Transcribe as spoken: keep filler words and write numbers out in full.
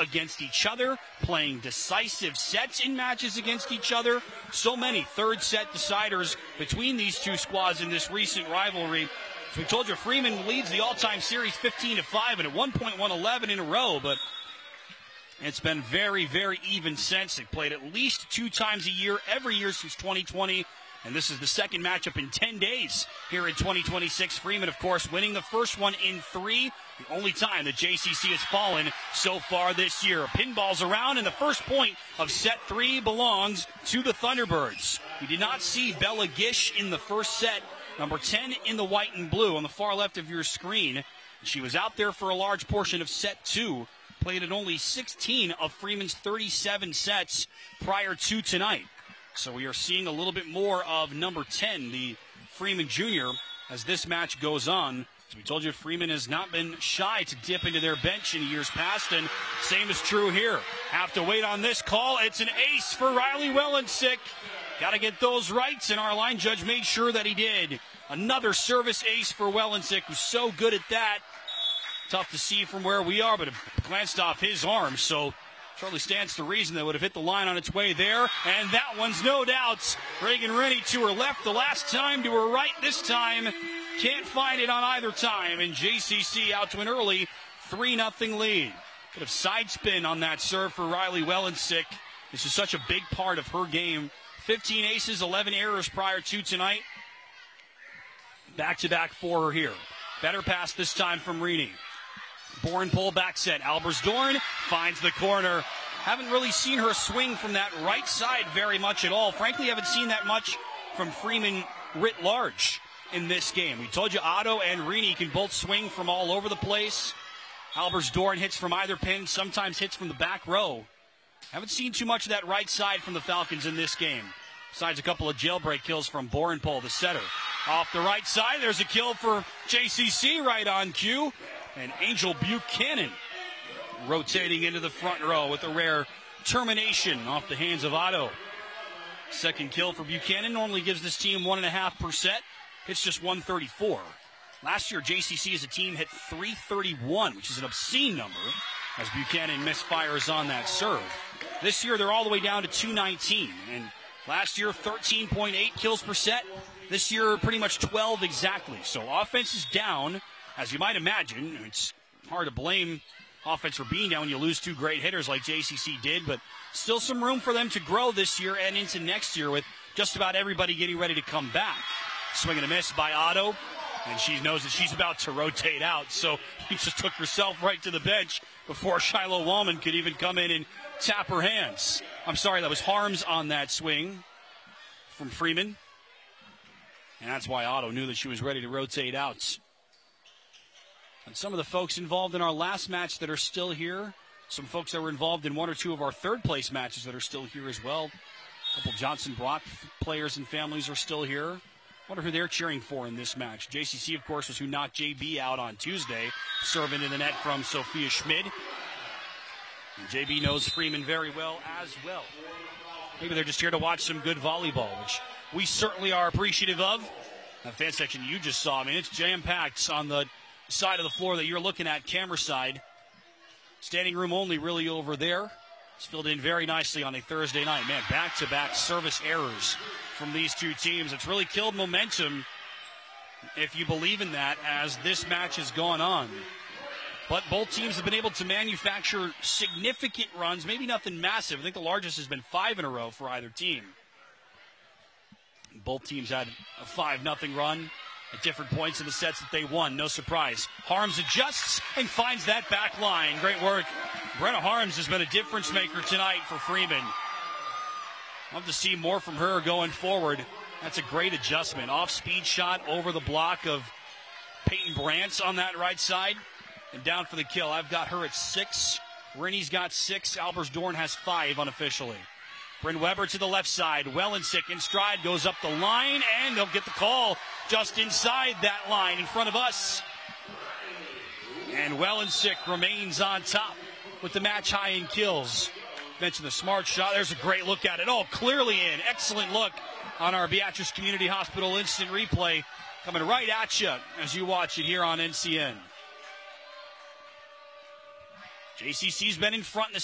against each other, playing decisive sets in matches against each other. So many third set deciders between these two squads in this recent rivalry. As we told you, Freeman leads the all-time series fifteen to five and at one point won eleven in a row, but it's been very, very even since. They played at least two times a year, every year since twenty twenty. And this is the second matchup in ten days here in twenty twenty-six. Freeman, of course, winning the first one in three. The only time that J C C has fallen so far this year. Pinballs around, and the first point of set three belongs to the Thunderbirds. We did not see Bella Gish in the first set. Number ten in the white and blue on the far left of your screen. She was out there for a large portion of set two. Played in only sixteen of Freeman's thirty-seven sets prior to tonight. So we are seeing a little bit more of number ten, the Freeman Junior, as this match goes on. As we told you, Freeman has not been shy to dip into their bench in years past, and same is true here. Have to wait on this call. It's an ace for Riley Wellensick. Got to get those rights, and our line judge made sure that he did. Another service ace for Wellensick, who's so good at that. Tough to see from where we are, but it glanced off his arm, so Charlie stands to reason that would have hit the line on its way there, and that one's no doubts. Reagan Rennie to her left the last time, to her right this time. Can't find it on either time, and J C C out to an early three nothing lead. Bit of side spin on that serve for Riley Wellensick. This is such a big part of her game. fifteen aces, eleven errors prior to tonight. Back-to-back for her here. Better pass this time from Rennie. Bourne pull back set. Albersdorn finds the corner. Haven't really seen her swing from that right side very much at all. Frankly, haven't seen that much from Freeman writ large in this game. We told you Otto and Rennie can both swing from all over the place. Albersdorn hits from either pin, sometimes hits from the back row. Haven't seen too much of that right side from the Falcons in this game. Besides a couple of jailbreak kills from Borenpole, the setter. Off the right side, there's a kill for J C C right on cue. And Angel Buchanan rotating into the front row with a rare termination off the hands of Otto. Second kill for Buchanan normally gives this team one and a half per set. It's just one thirty-four. Last year, J C C as a team hit three thirty-one, which is an obscene number, as Buchanan misfires on that serve. This year, they're all the way down to two nineteen. And last year, thirteen point eight kills per set. This year, pretty much twelve exactly. So offense is down. As you might imagine, it's hard to blame offense for being down when you lose two great hitters like J C C did, but still some room for them to grow this year and into next year with just about everybody getting ready to come back. Swing and a miss by Otto, and she knows that she's about to rotate out, so he just took herself right to the bench before Shiloh Wallman could even come in and tap her hands. I'm sorry, that was Harms on that swing from Freeman, and that's why Otto knew that she was ready to rotate out. And some of the folks involved in our last match that are still here. Some folks that were involved in one or two of our third place matches that are still here as well. A couple Johnson Brock players and families are still here. Wonder who they're cheering for in this match. J C C, of course, was who knocked J B out on Tuesday. Serving in the net from Sophia Schmid. And J B knows Freeman very well as well. Maybe they're just here to watch some good volleyball, which we certainly are appreciative of. That fan section you just saw, I mean, it's jam-packed on the side of the floor that you're looking at, camera side. Standing room only really over there. It's filled in very nicely on a Thursday night. Man, back-to-back service errors from these two teams. It's really killed momentum, if you believe in that, as this match has gone on. But both teams have been able to manufacture significant runs, maybe nothing massive. I think the largest has been five in a row for either team. Both teams had a five nothing run at different points in the sets that they won. No surprise. Harms adjusts and finds that back line. Great work. Brenna Harms has been a difference maker tonight for Freeman. Love to see more from her going forward. That's a great adjustment. Off-speed shot over the block of Peyton Brantz on that right side. And down for the kill. I've got her at six. Rennie's got six. Albersdorn has five unofficially. Bryn Weber to the left side. Wellensick in stride, goes up the line, and they'll get the call just inside that line in front of us. And Wellensick remains on top with the match high in kills. Mentioned the smart shot. There's a great look at it. Oh, clearly in. Excellent look on our Beatrice Community Hospital instant replay. Coming right at you as you watch it here on N C N. J C C's been in front in the